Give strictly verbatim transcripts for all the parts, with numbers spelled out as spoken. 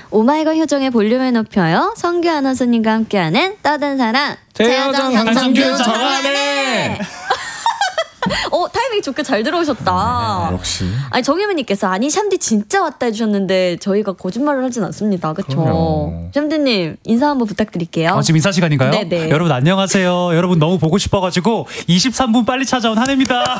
오마이걸 효정의 볼륨을 높여요. 성규 아나운서님과 함께하는 떠든 사람 최효정 강성규 정하네. 어 타이밍 좋게 잘 들어오셨다. 네, 역시. 아니 정혜민님께서 아니 샴디 진짜 왔다 해주셨는데 저희가 거짓말을 하진 않습니다. 그렇죠? 샴디님 인사 한번 부탁드릴게요. 어, 지금 인사 시간인가요? 네네. 여러분 안녕하세요. 여러분 너무 보고 싶어가지고 이십삼 분 빨리 찾아온 한혜입니다.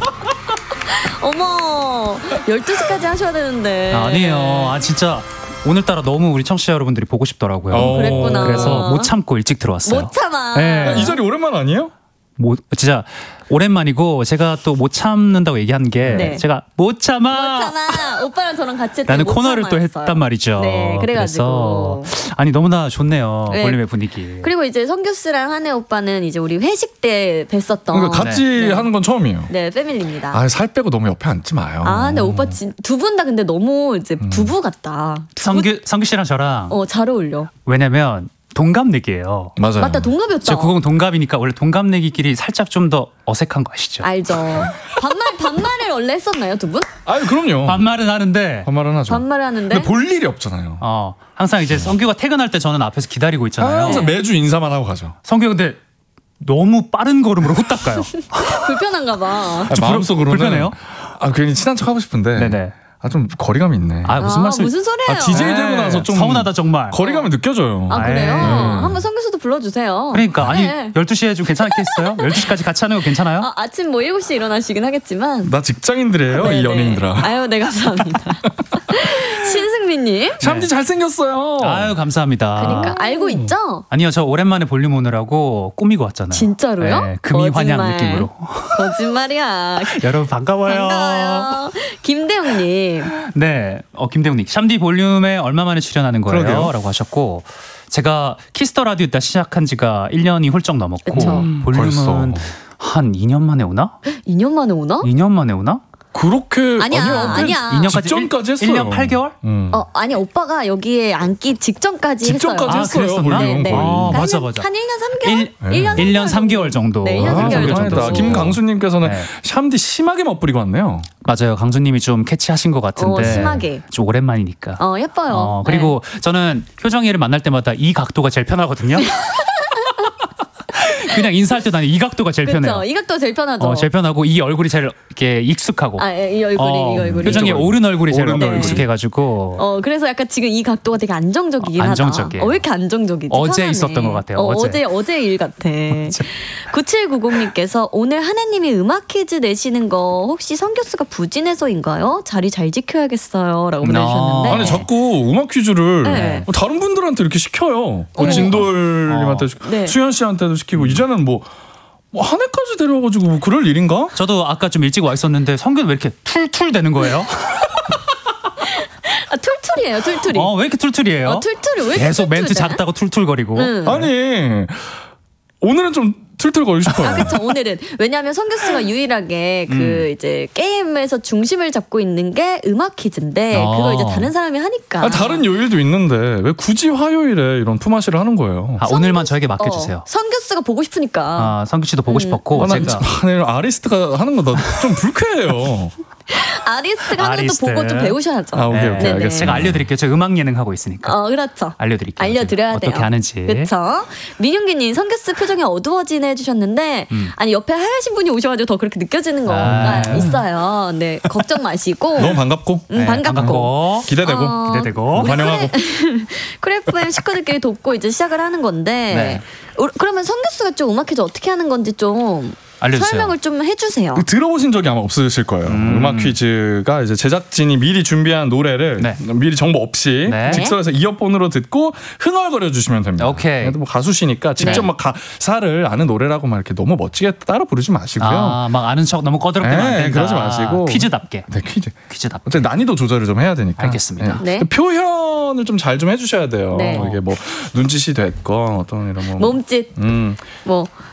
어머 열두 시까지 하셔야 되는데. 아니에요. 아 진짜 오늘따라 너무 우리 청취자 여러분들이 보고 싶더라고요. 어, 그랬구나. 그래서 못 참고 일찍 들어왔어요. 못 참아. 네. 이 자리 오랜만 아니에요? 못 진짜 오랜만이고 제가 또 못 참는다고 얘기한 게 네. 제가 못 참아. 못 참아. 오빠랑 저랑 같이 했더니 나는 못 코너를 또 참아였어요. 했단 말이죠. 네, 그래가지고. 그래서 아니 너무나 좋네요. 네. 볼륨의 분위기. 그리고 이제 성규씨랑 한혜 오빠는 이제 우리 회식 때 뵀었던. 그러니까 같이 네. 하는 건 처음이에요. 네, 패밀리입니다. 아, 살 빼고 너무 옆에 앉지 마요. 아, 근데 오빠 두 분 다 근데 너무 이제 음. 부부 같다. 두 성규 성규 씨랑 저랑 분- 어, 잘 어울려. 왜냐면 동갑내기예요. 맞아요. 맞다, 동갑이었다. 저 구공 동갑이니까 원래 동갑내기끼리 살짝 좀 더 어색한 거 아시죠? 알죠. 반말 반말을 원래 했었나요, 두 분? 아유, 그럼요. 반말은 하는데 반말은 하죠. 반말을 하는데. 근데 볼 일이 없잖아요. 어 항상 이제 성규가 퇴근할 때 저는 앞에서 기다리고 있잖아요. 항상 매주 인사만 하고 가죠. 성규 근데 너무 빠른 걸음으로 후딱 가요. 불편한가 봐. 아, 저 불- 마음속으로는 불편해요? 아, 괜히 친한 척 하고 싶은데. 네네. 아, 좀 거리감이 있네. 아 무슨 아, 말씀? 무슨 소리예요? 아, 디제이 되고 나서 좀 서운하다 정말. 거리감이 느껴져요. 아, 그래요? 에이. 한번 성규씨도 불러주세요. 그러니까 아니 네. 열두 시에 좀 괜찮겠어요? 열두 시까지 같이 하는 거 괜찮아요? 아, 아침 뭐 일곱 시에 일어나시긴 하겠지만. 나 직장인들이에요, 네네. 이 연예인들아. 아유, 네, 감사합니다. 신승민님. 샴디 잘생겼어요. 아유 감사합니다. 그러니까 알고 있죠? 아니요 저 오랜만에 볼륨 오느라고 꾸미고 왔잖아요. 진짜로요? 네, 금이 환영 거짓말. 느낌으로. 거짓말이야. 여러분 반가워요. 반가워요. 김대웅님. 네, 어, 김대웅님 샴디 볼륨에 얼마 만에 출연하는 거예요? 그러게요. 라고 하셨고 제가 키스터 라디오 때 시작한 지가 일 년이 훌쩍 넘었고 그쵸. 볼륨은 벌써. 한 이 년 만에 오나? 이 년 만에 오나? 이 년 만에 오나? 그렇게 아니야, 아니요, 아니야. 그 이 년까지 직전까지 했어요. 일 년 팔 개월? 음. 어, 아니, 오빠가 여기에 앉기 직전까지 직전까지 했어요. 아, 했어요. 그랬었나? 볼륨 네, 네. 거의. 아, 그러니까 맞아, 한, 맞아. 한 일 년 삼 개월? 일- 일 년 일 년 삼 개월 정도. 네, 일 년 삼 개월 아, 정도. 다행이다. 김강수님께서는 네. 샴디 심하게 멋부리고 왔네요. 맞아요. 강수님이 좀 캐치하신 것 같은데. 어, 심하게. 좀 오랜만이니까. 어, 예뻐요. 어, 그리고 저는 효정이를 만날 때마다 이 각도가 제일 편하거든요. 그냥 인사할 때 나는 이 각도가 제일 네. 편해요. 그쵸. 이 각도 제일 편하죠. 어, 제일 편하고 이 얼굴이 제일 이렇게 익숙하고. 아, 예, 이 얼굴이, 어, 이 얼굴이. 효정이 오른 얼굴이 제일 오른 얼굴. 익숙해가지고. 어, 그래서 약간 지금 이 각도가 되게 안정적이긴 어, 하다. 안정적이에요. 어, 왜 이렇게 안정적이지? 어제 편하네. 있었던 것 같아요, 어, 어제. 어제, 어제 일 같아. 구칠구공님께서 오늘 한혜님이 음악 퀴즈 내시는 거 혹시 성교수가 부진해서인가요? 자리 잘 지켜야겠어요. 라고 보내주셨는데. 아니 자꾸 음악 퀴즈를 네. 다른 분들한테 이렇게 시켜요. 뭐 어머. 진돌님한테 어. 시키고 네. 수현 씨한테도 시키고 이제는 뭐, 뭐 한 해까지 데려와가지고 뭐 그럴 일인가? 저도 아까 좀 일찍 와 있었는데 성규는 왜 이렇게 툴툴 되는 거예요? 아, 툴툴이에요, 툴툴이. 어, 왜 이렇게 툴툴이에요? 어, 툴툴이 왜 이렇게 계속 멘트 툴툴대? 작다고 툴툴거리고. 응. 아니 오늘은 좀 툴툴거리고 싶어요. 아, 그쵸, 오늘은. 왜냐하면 성규씨가 유일하게 그 이제 게임에서 중심을 잡고 있는 게 음악 퀴즈인데 어. 그걸 이제 다른 사람이 하니까. 아, 다른 요일도 있는데 왜 굳이 화요일에 이런 품앗이를 하는 거예요? 아, 오늘만 저에게 맡겨주세요. 어, 성규씨가 보고 싶으니까. 아, 성규 씨도 보고 싶었고 아, 나 제가 참, 아니, 아리스트가 하는 거 나 좀 불쾌해요. 아리스트가 하는 것도 아리스트. 보고 좀 배우셔야죠. 아, 오케이, 네. 오케이, 네네. 알겠습니다. 제가 알려드릴게요. 제가 음악 예능 하고 있으니까. 어, 그렇죠. 알려드릴게요. 알려드려야 돼요. 어떻게 하는지. 그렇죠. 민윤기님 성규씨 표정이 어두워지네 해주셨는데 음. 아니 옆에 하얀신 분이 오셔가지고 더 그렇게 느껴지는 거가 아. 있어요. 네, 걱정 마시고. 너무 반갑고 음, 네, 반갑고. 기대되고 어, 기대되고. 우리 반영하고. 크래프엠 식구들끼리 돕고 이제 시작을 하는 건데 네. 우- 그러면 성규씨가 좀 음악 퀴즈 어떻게 하는 건지 좀 알려주세요. 설명을 좀 해주세요. 들어보신 적이 아마 없으실 거예요. 음. 음. 악 퀴즈가 이제 제작진이 미리 준비한 노래를 네. 미리 정보 없이 네. 즉석에서 이어폰으로 듣고 흥얼거려 주시면 됩니다. 오케이. 그래도 뭐 가수시니까 직접 네. 막 가사를 아는 노래라고 막 이렇게 너무 멋지게 따라 부르지 마시고요. 아, 막 아는 척 너무 꺼드럽게 네, 안 된다. 그러지 마시고. 퀴즈답게. 네, 퀴즈. 퀴즈답게. 어쨌든 난이도 조절을 좀 해야 되니까. 알겠습니다. 네. 표현을 좀 잘 좀 해주셔야 돼요. 네. 이게 뭐 눈짓이 됐건 어떤 이런 뭐 몸짓 음. 뭐 표현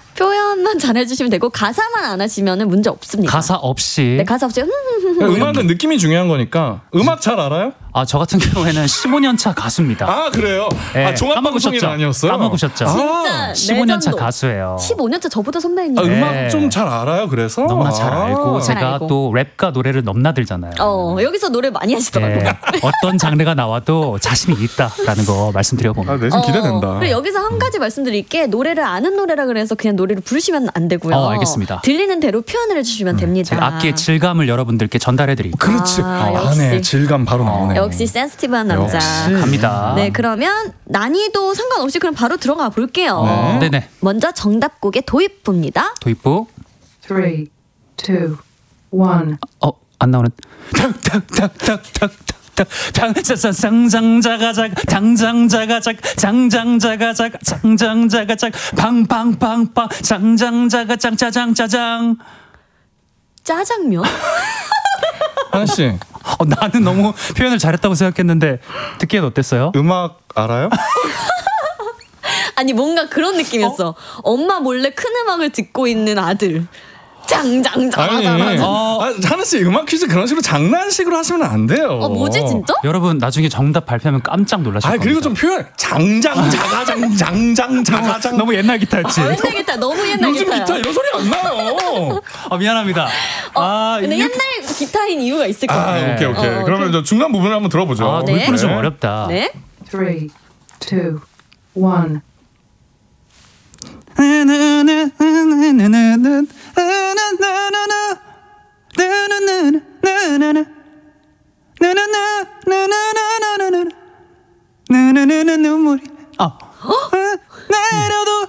표현만 잘해주시면 되고 가사만 안 하시면 문제 없습니다. 가사 없이. 네, 가사 없이. 음악은 느낌이 중요한 거니까. 음악 잘 알아요? 아, 저 같은 경우에는 십오 년 차 가수입니다. 아 그래요? 네, 아 종합방송인 아니었어요? 까먹으셨죠? 진짜 십오 년 차 레전드. 가수예요. 십오 년 차 저보다 선배님. 아, 음악 네. 좀 잘 알아요. 그래서 너무나 잘 아. 알고 잘 제가 알고. 또 랩과 노래를 넘나들잖아요. 어, 여기서 노래 많이 하시더라고요. 네, 어떤 장르가 나와도 자신이 있다라는 거 말씀드려봅니다. 아, 네, 좀 기대된다. 어, 그리고 여기서 한 가지 말씀드릴게. 노래를 아는 노래라 그래서 그냥 노래를 부르시면 안 되고요. 어, 알겠습니다. 들리는 대로 표현을 해주시면 됩니다. 제가 악기의 질감을 여러분들께 전달해드릴게요. 그렇지. 아, 아, 역시. 네, 질감 바로 나오네. 역시 센시티브한 남자. 역시. 갑니다. 네, 그러면 난이도 상관없이 그럼 바로 들어가 볼게요. 네. 네네. 먼저 정답곡의 도입부입니다. 도입부. Three, two, one. 어, 안 나오는. 탁탁탁탁탁탁탁. 장장자가작 장장자가작 장장자가작 장장자가작 방방방방 장장자가장 짜장짜장. 짜장면? 하나 씨, 어, 나는 너무 표현을 잘했다고 생각했는데 듣기엔 어땠어요? 음악 알아요? 아니 뭔가 그런 느낌이었어. 엄마 몰래 큰 음악을 듣고 있는 아들. 아니, 짱짱짱. 어. 아, 하나 씨 음악 퀴즈 그런 식으로 장난식으로 하시면 안 돼요. 어 뭐지 진짜? 여러분 나중에 정답 발표하면 깜짝 놀라실 아 겁니다. 그리고 좀 표현 장장 자가장 장장 자가장 너무 옛날 기타였지. 아, 옛날 기타 너무 옛날 요즘 기타야. 기타 이런 소리 안 나요. 아, 미안합니다. 아, 근데 이렇게- 옛날 기타인 이유가 있을 거예요. 아 네. 오케이 오케이. 어, 그러면 저 중간 부분을 한번 들어보죠. 아, 네. 도입부는 좀 어렵다. 네. Three, two, one. 눈물이 아 내려도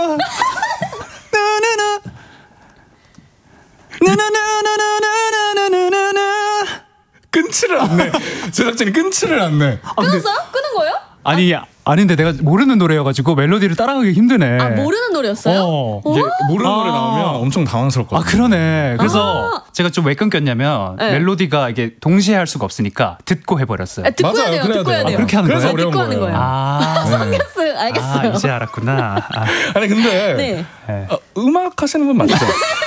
끊지를 않네. 제작진이 끊지를 않네. 끊었어요? 끊은 거예요? 아니 아닌데 내가 모르는 노래여가지고 멜로디를 따라가기 힘드네. 아 모르는 노래였어요? 어. 이게 모르는 아. 노래 나오면 엄청 당황스럽거든요. 아 그러네. 그래서 아. 제가 좀 왜 끊겼냐면 네. 멜로디가 이게 동시에 할 수가 없으니까 듣고 해버렸어요. 아, 듣고 맞아요, 해야 돼요. 그래야 듣고 해야 돼요. 돼요. 아, 그렇게 하는 그래서 거예요? 어려운 듣고 하는 거예요. 아, 알겠어요. 알겠어요. 아 이제 알았구나. 아, 아니 근데 네. 네. 아, 음악 하시는 분 맞죠?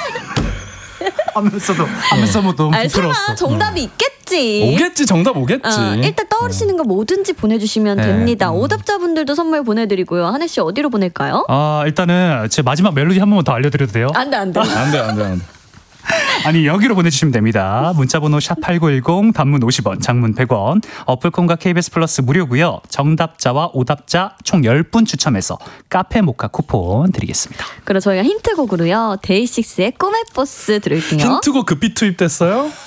하면서도 하면서 뭐 너무 아니 설마 부끄러웠어. 정답이 있겠지. 오겠지 정답 오겠지. 어, 일단 떠오르시는 거 뭐든지 보내주시면 네. 됩니다. 오답자분들도 선물 보내드리고요. 한혜 씨 어디로 보낼까요? 아 일단은 제 마지막 멜로디 한 번만 더 알려드려도 돼요? 안돼 안돼. 안돼 안돼 안돼. 아니 여기로 보내주시면 됩니다. 문자번호 샵팔구일공 단문 오십 원 장문 백 원 어플콘과 케이비에스 플러스 무료고요. 정답자와 오답자 총 열 분 추첨해서 카페 모카 쿠폰 드리겠습니다. 그럼 저희가 힌트곡으로요. 데이식스의 꿈의 버스 들을게요. 힌트곡 급비 투입됐어요?